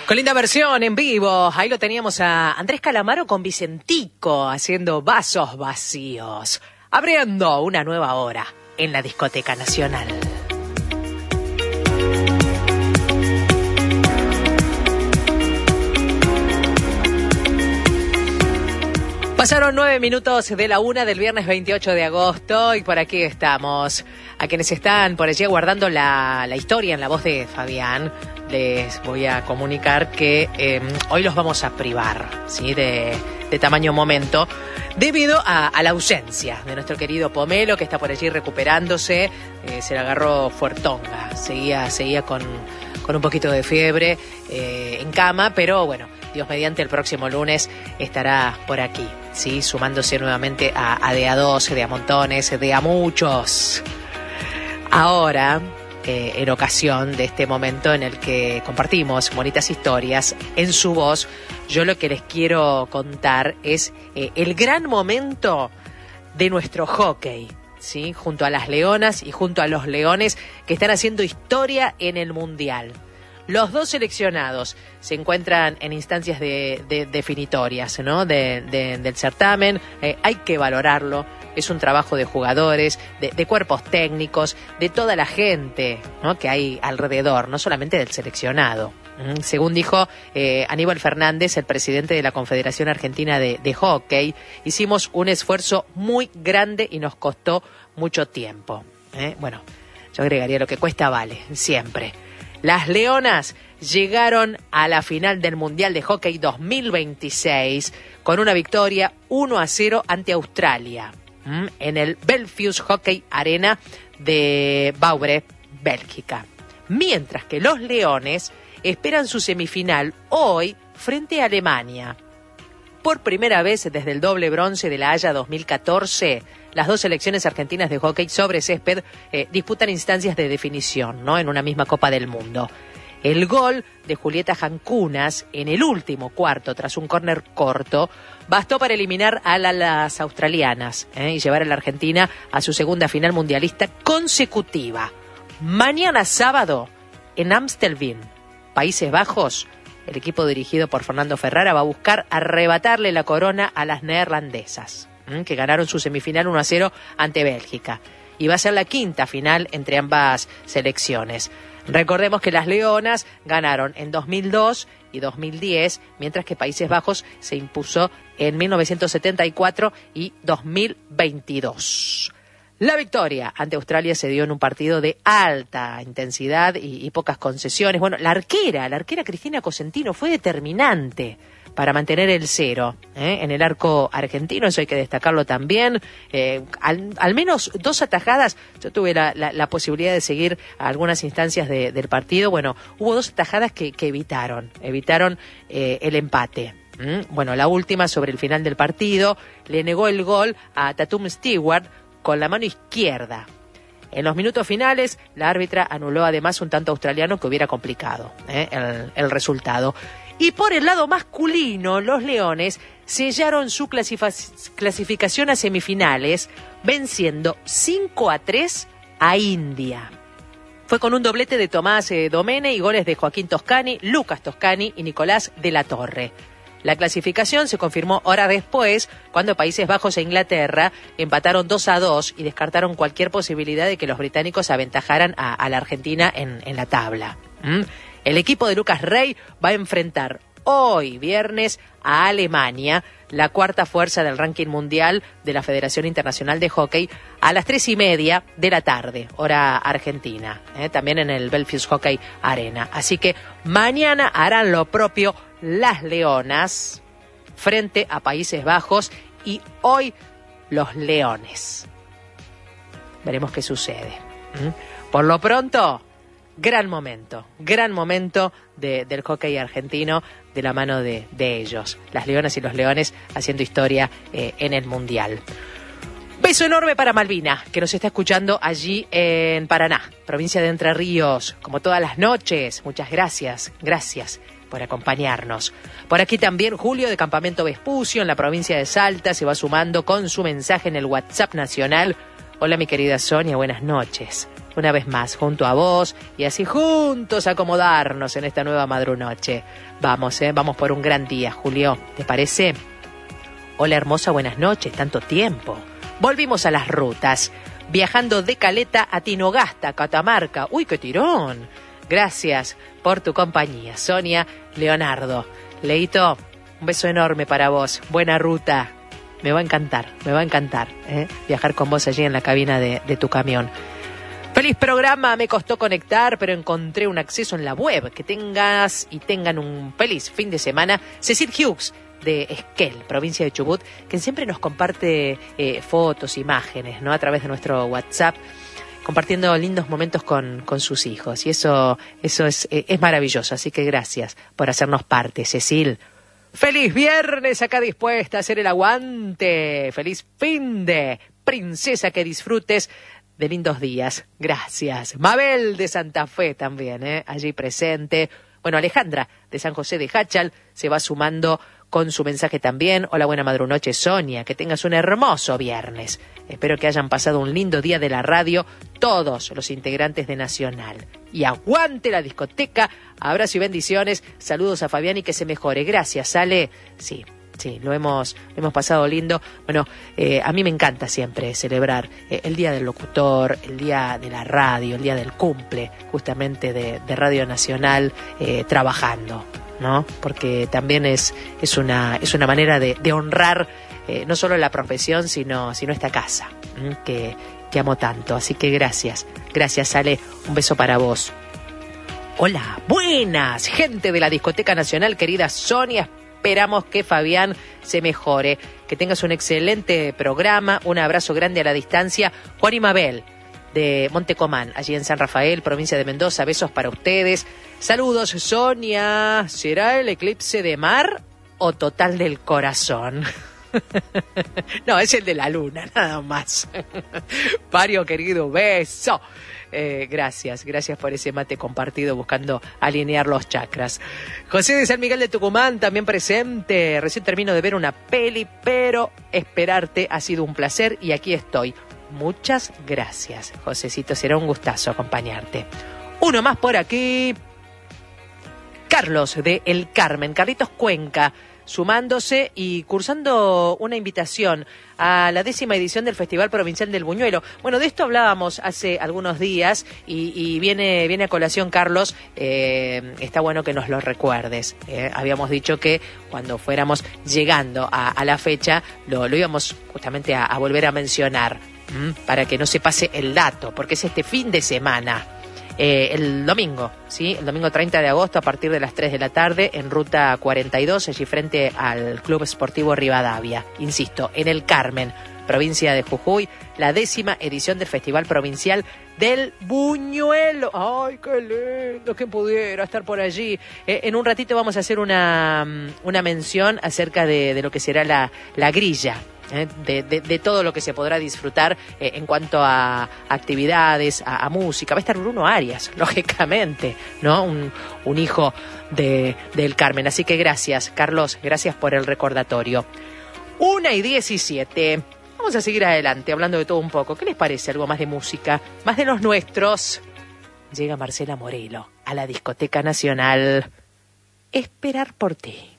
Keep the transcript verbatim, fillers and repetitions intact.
Con linda versión en vivo, ahí lo teníamos a Andrés Calamaro con Vicentico haciendo Vasos Vacíos, abriendo una nueva hora en la Discoteca Nacional. Pasaron nueve minutos de la una del viernes veintiocho de agosto y por aquí estamos. A quienes están por allí guardando la, la historia en la voz de Fabián, les voy a comunicar que eh, hoy los vamos a privar, ¿sí? de, de tamaño momento, debido a, a la ausencia de nuestro querido Pomelo, que está por allí recuperándose. Eh, se le agarró fuertonga, seguía, seguía con, con un poquito de fiebre eh, en cama, pero bueno, Dios mediante el próximo lunes estará por aquí, ¿sí? Sumándose nuevamente a, a de a doce, de a montones, de a muchos. Ahora, eh, en ocasión de este momento en el que compartimos bonitas historias en su voz, yo lo que les quiero contar es eh, el gran momento de nuestro hockey, ¿sí? Junto a las leonas y junto a los leones que están haciendo historia en el Mundial. Los dos seleccionados se encuentran en instancias de, de, definitorias, ¿no? de, de, del certamen. Eh, hay que valorarlo. Es un trabajo de jugadores, de, de cuerpos técnicos, de toda la gente, ¿no? que hay alrededor, no solamente del seleccionado. ¿Mm? Según dijo eh, Aníbal Fernández, el presidente de la Confederación Argentina de, de Hockey, hicimos un esfuerzo muy grande y nos costó mucho tiempo. ¿Eh? Bueno, yo agregaría lo que cuesta vale, siempre. Las Leonas llegaron a la final del Mundial de Hockey dos mil veintiséis con una victoria uno a cero ante Australia ¿m? en el Belfius Hockey Arena de Vauvre, Bélgica. Mientras que los Leones esperan su semifinal hoy frente a Alemania. Por primera vez desde el doble bronce de La Haya dos mil catorce, las dos selecciones argentinas de hockey sobre césped eh, disputan instancias de definición, ¿no? en una misma Copa del Mundo. El gol de Julieta Jancunas en el último cuarto, tras un córner corto, bastó para eliminar a la, las australianas ¿eh? y llevar a la Argentina a su segunda final mundialista consecutiva. Mañana sábado, en Amstelveen, Países Bajos, el equipo dirigido por Fernando Ferrara va a buscar arrebatarle la corona a las neerlandesas, que ganaron su semifinal uno a cero ante Bélgica. Y va a ser la quinta final entre ambas selecciones. Recordemos que las Leonas ganaron en dos mil dos y dos mil diez, mientras que Países Bajos se impuso en mil novecientos setenta y cuatro y dos mil veintidós. La victoria ante Australia se dio en un partido de alta intensidad y, y pocas concesiones. Bueno, la arquera, la arquera Cristina Cosentino fue determinante para mantener el cero ¿eh? en el arco argentino, eso hay que destacarlo también. Eh, al, al menos dos atajadas, yo tuve la, la, la posibilidad de seguir algunas instancias de, del partido. Bueno, hubo dos atajadas que, que evitaron, evitaron eh, el empate. ¿Mm? Bueno, la última sobre el final del partido, le negó el gol a Tatum Stewart con la mano izquierda. En los minutos finales, la árbitra anuló además un tanto australiano que hubiera complicado ¿eh? el, el resultado. Y por el lado masculino, los Leones sellaron su clasific- clasificación a semifinales, venciendo cinco a tres a India. Fue con un doblete de Tomás eh, Domene y goles de Joaquín Toscani, Lucas Toscani y Nicolás de la Torre. La clasificación se confirmó horas después, cuando Países Bajos e Inglaterra empataron dos a dos y descartaron cualquier posibilidad de que los británicos aventajaran a, a la Argentina en, en la tabla. ¿Mm? El equipo de Lucas Rey va a enfrentar hoy, viernes, a Alemania, la cuarta fuerza del ranking mundial de la Federación Internacional de Hockey, a las tres y media de la tarde, hora argentina, ¿eh? también en el Belfius Hockey Arena. Así que mañana harán lo propio las Leonas frente a Países Bajos y hoy los Leones. Veremos qué sucede. ¿Mm? Por lo pronto, gran momento, gran momento de, del hockey argentino de la mano de, de ellos. Las Leonas y los Leones haciendo historia eh, en el Mundial. Beso enorme para Malvina, que nos está escuchando allí en Paraná, provincia de Entre Ríos, como todas las noches. Muchas gracias, gracias por acompañarnos. Por aquí también Julio de Campamento Vespucio, en la provincia de Salta, se va sumando con su mensaje en el WhatsApp nacional. Hola mi querida Sonia, buenas noches. una vez más, junto a vos, y así juntos acomodarnos en esta nueva madrunoche. Vamos, eh, vamos por un gran día, Julio, ¿te parece? Hola hermosa, buenas noches, tanto tiempo. Volvimos a las rutas, viajando de Caleta a Tinogasta, Catamarca. ¡Uy, qué tirón! Gracias por tu compañía, Sonia Leonardo. Leito, un beso enorme para vos. Buena ruta. Me va a encantar, me va a encantar ¿eh? viajar con vos allí en la cabina de, de tu camión. Feliz programa, me costó conectar, pero encontré un acceso en la web. Que tengas y tengan un feliz fin de semana. Cecil Hughes, de Esquel, provincia de Chubut, que siempre nos comparte eh, fotos, imágenes, ¿no? A través de nuestro WhatsApp, compartiendo lindos momentos con, con sus hijos. Y eso, eso es, eh, es maravilloso. Así que gracias por hacernos parte, Cecil. ¡Feliz viernes! Acá dispuesta a hacer el aguante. ¡Feliz fin de princesa! Que disfrutes de lindos días. Gracias. Mabel de Santa Fe también, ¿eh? allí presente. Bueno, Alejandra de San José de Hachal se va sumando con su mensaje también. Hola, buena madrunoche, Sonia. Que tengas un hermoso viernes. Espero que hayan pasado un lindo día de la radio todos los integrantes de Nacional. Y aguante la discoteca. Abrazo y bendiciones. Saludos a Fabián y que se mejore. Gracias, Ale. Sí, sí, lo hemos, lo hemos pasado lindo. Bueno, eh, a mí me encanta siempre celebrar eh, el Día del Locutor, el Día de la Radio, el Día del Cumple, justamente de, de Radio Nacional, eh, trabajando, ¿no? Porque también es, es, una, es una manera de, de honrar eh, no solo la profesión, sino, sino esta casa, ¿m? que, que amo tanto. Así que gracias, gracias, Ale. Un beso para vos. Hola, buenas, gente de la Discoteca Nacional, querida Sonia. Esperamos que Fabián se mejore, que tengas un excelente programa. Un abrazo grande a la distancia. Juan y Mabel de Montecomán, allí en San Rafael, provincia de Mendoza. Besos para ustedes. Saludos, Sonia. ¿Será el eclipse de mar o total del corazón? No, es el de la luna, nada más. Pario, querido, beso. Eh, gracias, gracias por ese mate compartido buscando alinear los chakras. José de San Miguel de Tucumán también presente. Recién termino de ver una peli, pero esperarte ha sido un placer y aquí estoy. Muchas gracias, Josecito, será un gustazo acompañarte. Uno más por aquí. Carlos de El Carmen, Carlitos Cuenca, sumándose y cursando una invitación a la décima edición del Festival Provincial del Buñuelo. Bueno, de esto hablábamos hace algunos días y, y viene, viene a colación, Carlos, eh, está bueno que nos lo recuerdes. Eh. Habíamos dicho que cuando fuéramos llegando a, a la fecha lo, lo íbamos justamente a, a volver a mencionar, ¿m? Para que no se pase el dato, porque es este fin de semana. Eh, el domingo, ¿sí? El domingo treinta de agosto a partir de las tres de la tarde en Ruta cuarenta y dos, allí frente al Club Sportivo Rivadavia. Insisto, en El Carmen, provincia de Jujuy, la décima edición del Festival Provincial del Buñuelo. ¡Ay, qué lindo! Que pudiera estar por allí. Eh, en un ratito vamos a hacer una, una mención acerca de, de lo que será la, la grilla. Eh, de, de, de todo lo que se podrá disfrutar eh, en cuanto a actividades, a, a música. Va a estar Bruno Arias, lógicamente, ¿no? Un, un hijo de, del Carmen. Así que gracias, Carlos, gracias por el recordatorio. Una y diecisiete. Vamos a seguir adelante hablando de todo un poco. ¿Qué les parece? Algo más de música, más de los nuestros. Llega Marcela Morelo a la Discoteca Nacional. Esperar por ti.